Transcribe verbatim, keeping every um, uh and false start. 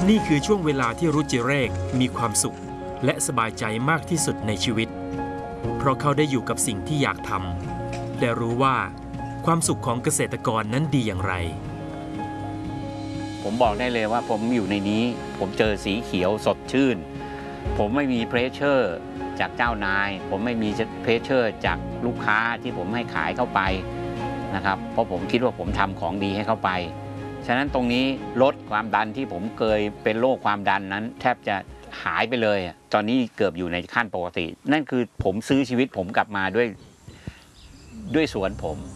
นี่คือช่วงเวลาที่รุจิเรกมีความสุขและสบายใจมากที่สุดในชีวิตเพราะเขาได้อยู่กับสิ่งที่อยากทำและรู้ว่าความสุขของเกษตรกรนั้นดีอย่างไรผมบอกได้เลยว่าผมอยู่ในนี้ผมเจอสีเขียวสดชื่นผมไม่มีเพรสเชอร์จากเจ้านายผมไม่มีเพรสเชอร์จากลูกค้าที่ผมให้ขายเข้าไปนะครับเพราะผมคิดว่าผมทำของดีให้เข้าไปฉะนั้นตรงนี้ลดความดันที่ผมเคยเป็นโรคความดันนั้นแทบจะหายไปเลยตอนนี้เกือบอยู่ในขั้นปกตินั่นคือผมซื้อชีวิตผมกลับมาด้วยด้วยสวนผม